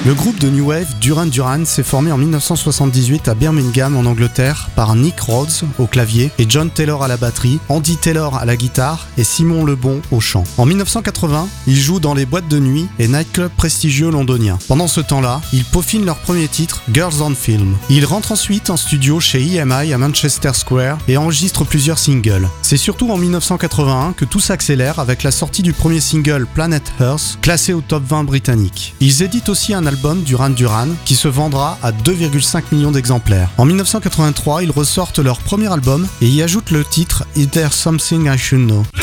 Le groupe de New Wave Duran Duran s'est formé en 1978 à Birmingham en Angleterre par Nick Rhodes au clavier et John Taylor à la batterie, Andy Taylor à la guitare et Simon Le Bon au chant. En 1980, ils jouent dans les boîtes de nuit et nightclubs prestigieux londoniens. Pendant ce temps-là, ils peaufinent leur premier titre, Girls on Film. Ils rentrent ensuite en studio chez EMI à Manchester Square et enregistrent plusieurs singles. C'est surtout en 1981 que tout s'accélère avec la sortie du premier single Planet Earth, classé au top 20 britannique. Ils éditent aussi un album Duran Duran qui se vendra à 2,5 millions d'exemplaires. En 1983, ils ressortent leur premier album et y ajoutent le titre Is There Something I Should Know.